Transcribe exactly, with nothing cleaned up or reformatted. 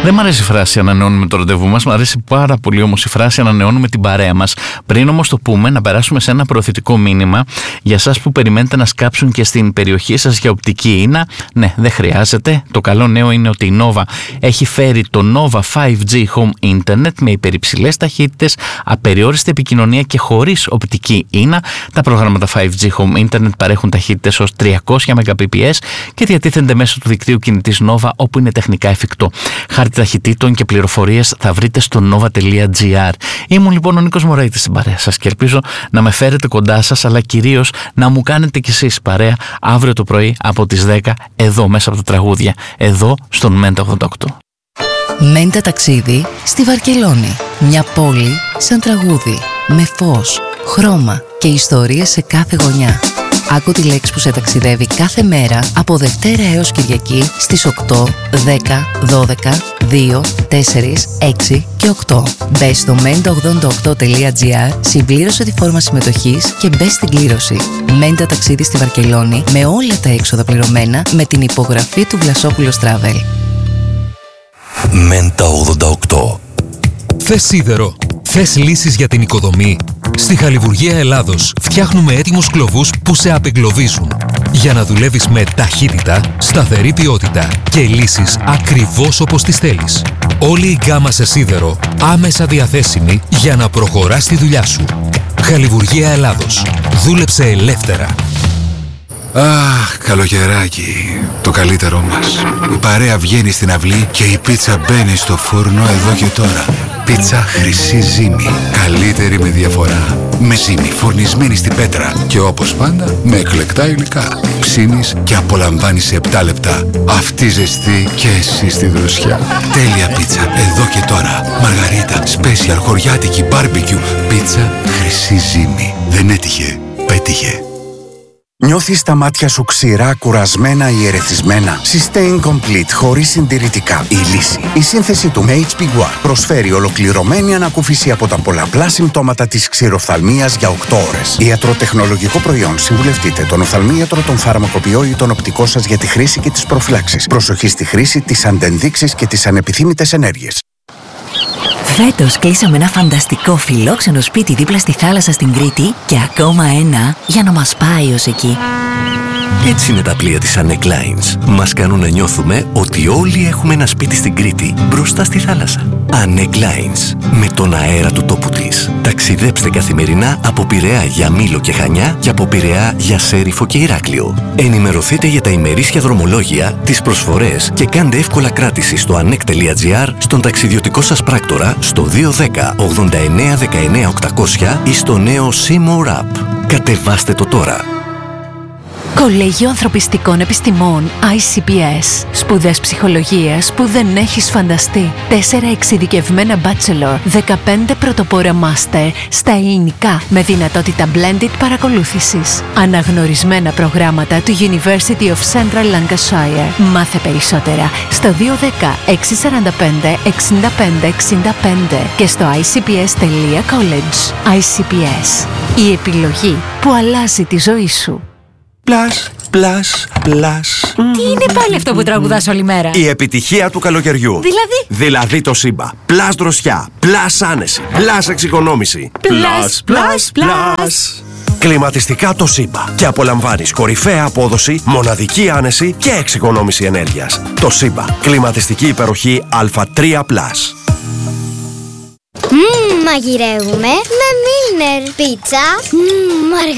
Δεν μ' αρέσει η φράση ανανεώνουμε το ραντεβού μας, μ' αρέσει πάρα πολύ όμως η φράση ανανεώνουμε την παρέα μας. Πριν όμως το πούμε, να περάσουμε σε ένα προωθητικό μήνυμα για εσάς που περιμένετε να σκάψουν και στην περιοχή σας για οπτική ίνα. Ναι, δεν χρειάζεται. Το καλό νέο είναι ότι η Nova έχει φέρει το Nova φάιβ τζι Home Internet με υπερυψηλές ταχύτητες, απεριόριστη επικοινωνία και χωρίς οπτική ίνα. Τα προγράμματα φάιβ τζι Home Internet παρέχουν ταχύτητες ως τριακόσια μεγαμπιτ και διατίθενται μέσω του δικτύου κινητής Nova όπου είναι τεχνικά εφικτό. Χάρτη ταχυτήτων και πληροφορίες θα βρείτε στο nova τελεία gr. Ήμουν λοιπόν ο Νίκος Μωραήτης στην παρέα σας και ελπίζω να με φέρετε κοντά σας, αλλά κυρίως να μου κάνετε κι εσείς παρέα αύριο το πρωί από τις δέκα εδώ μέσα από τα τραγούδια, εδώ στον Μέντα ογδόντα οκτώ. Μέντα ταξίδι στη Βαρκελόνη. Μια πόλη σαν τραγούδι, με φως, χρώμα και ιστορίες σε κάθε γωνιά. Άκου τη λέξη που σε ταξιδεύει κάθε μέρα από Δευτέρα έως Κυριακή στις οκτώ, δέκα, δώδεκα, δύο, τέσσερα, έξι και οκτώ. Μπες στο μέντα ογδόντα οκτώ τελεία gr, συμπλήρωσε τη φόρμα συμμετοχής και μπες στην κλήρωση. Μέντα ταξίδι στη Βαρκελόνη με όλα τα έξοδα πληρωμένα με την υπογραφή του Βλασόπουλος Travel. Μέντα ογδόντα οκτώ. Θες σίδερο? Θες λύσεις για την οικοδομή? Στη Χαλιβουργία Ελλάδος φτιάχνουμε έτοιμους κλωβούς που σε απεγκλωβίζουν για να δουλεύεις με ταχύτητα, σταθερή ποιότητα και λύσεις ακριβώς όπως τις θέλεις. Όλη η γκάμα σε σίδερο άμεσα διαθέσιμη για να προχωράς τη δουλειά σου. Χαλιβουργία Ελλάδος. Δούλεψε ελεύθερα. Αχ, καλοκαιράκι, το καλύτερό μας. Η παρέα βγαίνει στην αυλή και η πίτσα μπαίνει στο φούρνο εδώ και τώρα. Πίτσα Χρυσή Ζύμη. Καλύτερη με διαφορά. Με ζύμη φουρνισμένη στην πέτρα. Και όπως πάντα, με εκλεκτά υλικά. Ψήνεις και απολαμβάνεις σε επτά λεπτά. Αυτή ζεστή και εσύ στη δροσιά. Τέλεια πίτσα εδώ και τώρα. Μαργαρίτα, special, χωριάτικη, μπάρμπεκιου. Πίτσα Χρυσή Ζύμη. Δεν έτυχε, πέτυχε. Νιώθεις τα μάτια σου ξηρά, κουρασμένα ή ερεθισμένα? Sustain Complete, χωρίς συντηρητικά. Η λύση. Η σύνθεση του έιτς πι γουάρ προσφέρει ολοκληρωμένη ανακούφιση από τα πολλαπλά συμπτώματα της ξηροφθαλμίας για οκτώ ώρες. Ιατροτεχνολογικό προϊόν. Συμβουλευτείτε τον οφθαλμίατρο, τον φαρμακοποιό ή τον οπτικό σας για τη χρήση και τις προφυλάξεις. Προσοχή στη χρήση, τις αντενδείξεις και τις ανεπιθύμητες ενέργειες. Φέτος κλείσαμε ένα φανταστικό φιλόξενο σπίτι δίπλα στη θάλασσα στην Κρήτη και ακόμα ένα για να μας πάει ως εκεί. Έτσι είναι τα πλοία της Anec Lines. Μας κάνουν να νιώθουμε ότι όλοι έχουμε ένα σπίτι στην Κρήτη, μπροστά στη θάλασσα. Anec Lines, με τον αέρα του τόπου της. Ταξιδέψτε καθημερινά από Πειραιά για Μήλο και Χανιά και από Πειραιά για Σέριφο και Ηράκλειο. Ενημερωθείτε για τα ημερήσια δρομολόγια, τις προσφορές και κάντε εύκολα κράτηση στο anec τελεία gr, στον ταξιδιωτικό σας πράκτορα, στο δύο ένα μηδέν ογδόντα εννέα δεκαεννέα οκτακόσια ή στο νέο C-More App. Κατεβάστε το τώρα. Κολέγιο Ανθρωπιστικών Επιστημών άι σι πι ες. Σπουδές ψυχολογίας που δεν έχεις φανταστεί. Τέσσερα εξειδικευμένα bachelor, δεκαπέντε πρωτοπόρα master στα ελληνικά με δυνατότητα blended παρακολούθησης. Αναγνωρισμένα προγράμματα του University of Central Lancashire. Μάθε περισσότερα στο δύο ένα μηδέν έξι τέσσερα πέντε έξι πέντε έξι πέντε και στο άι σι πι ες τελεία college. άι σι πι ες. Η επιλογή που αλλάζει τη ζωή σου. Πλάς, πλάς, πλάς. Τι είναι πάλι αυτό που τραγουδάς όλη μέρα? Η επιτυχία του καλοκαιριού. Δηλαδή? Δηλαδή το Σύμπα. Πλάς δροσιά, πλάς άνεση, πλάς εξοικονόμηση. Πλάς, πλάς, πλάς. Κλιματιστικά το Σύμπα. Και απολαμβάνεις κορυφαία απόδοση, μοναδική άνεση και εξοικονόμηση ενέργειας. Το Σύμπα. Κλιματιστική υπεροχή Α τρία πλας. Μμμ, μαγειρεύουμε με Milner. Πίτσα, μμμ,